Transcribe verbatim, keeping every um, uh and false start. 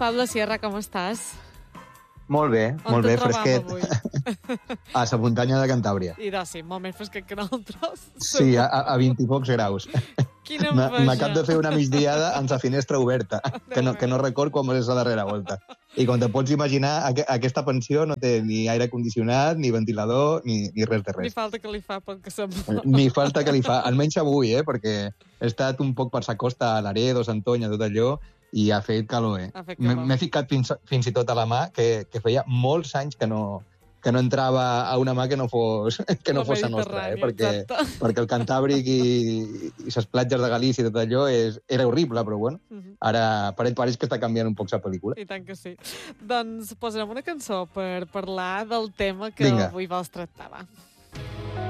Pablo Sierra, com estàs? Molt bé, On molt bé, te trobam fresquet. avui? A la muntanya de Cantàbria. I de sí, molt més fresquet que nosaltres. Sí, a, a vint i pocs graus. Quina M'ha- enveja. M'acab de fer una migdiada amb la finestra oberta, que no, que no record com és la darrera volta. I com te pots imaginar, aqu aquesta pensió no té ni aire condicionat, ni ventilador, ni, ni res de Ni res. falta que li fa pel que sembla. Ni falta que li fa, almenys avui, eh, perquè he estat un poc per sa costa, a Laredo, Santonya, tot allò, i ha fet calor, eh? Ha fet M'he calor. m'he ficat fins, fins i tot a la mà, que, que feia molts anys que no, que no entrava a una mà que no fos, que no La fos la nostra, eh? Mediterrània, Perquè, exacte. perquè el Cantàbric i, i les platges de Galícia i tot allò és, era horrible, però bueno, Mhm. ara pareix, pareix que està canviant un poc la pel·lícula. I tant que sí. Doncs posarem una cançó per parlar del tema que Vinga. avui vols tractar, va.